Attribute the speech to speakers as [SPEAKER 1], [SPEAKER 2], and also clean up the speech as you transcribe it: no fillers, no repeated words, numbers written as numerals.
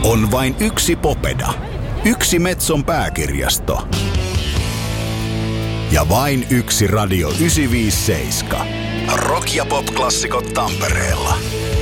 [SPEAKER 1] On vain yksi Popeda, yksi Metson pääkirjasto ja vain yksi Radio 957. Rock- ja pop-klassikot Tampereella.